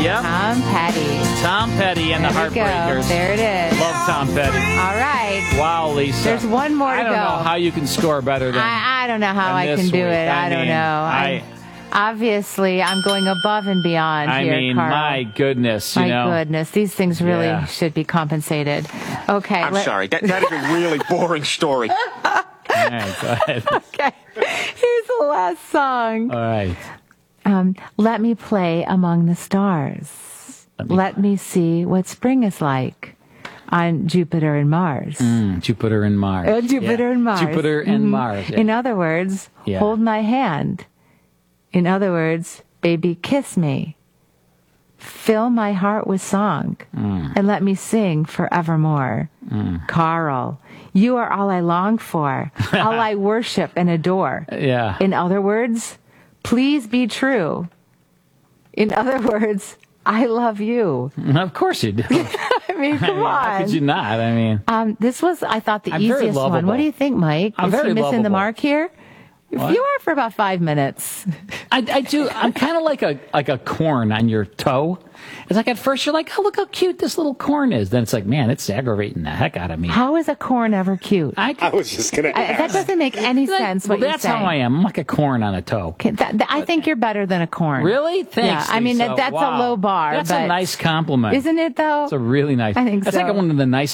Yep. Tom Petty. Tom Petty and the There we go. Heartbreakers. There it is. Love Tom Petty. All right. Wow, Lisa. There's one more to I don't go. know how you can score better than I don't know how than I this can do week. it. I don't mean, know. Obviously, I'm going above and beyond I here, mean, Carl. my goodness, you My know. goodness, these things really Yeah. should be compensated. Okay. I'm sorry. That is a really boring story. All right, go ahead. Okay. Here's the last song. All right. Let me play among the stars. Let me see what spring is like on Jupiter and Mars. Jupiter and Mars. Jupiter Yeah. and Mars. Jupiter and Mhm. Mars. Yeah. In other words, Yeah. hold my hand. In other words, baby, kiss me. Fill my heart with song and let me sing forevermore. Carl, you are all I long for, all I worship and adore. Yeah. In other words, please be true. In other words, I love you. Of course you do. I mean, come How could you on. not? I mean, This was, I thought, the I'm very easiest one. lovable. What do you think, Mike? I'm Is he very missing the lovable. mark here? What? You are for about 5 minutes. I do. I'm kind of like a corn on your toe. It's like at first you're like, oh, look how cute this little corn is. Then it's like, man, it's aggravating the heck out of me. How is a corn ever cute? I was just going to That ask. doesn't make any sense. Well, What you're that's saying. how I am. I'm like a corn on a toe. I think you're better than a corn. Really? Thanks. Yeah, I mean, Lisa. that's Wow. a low bar. That's but a nice compliment. Isn't it, though? It's a really nice. I think That's so. like one of the nice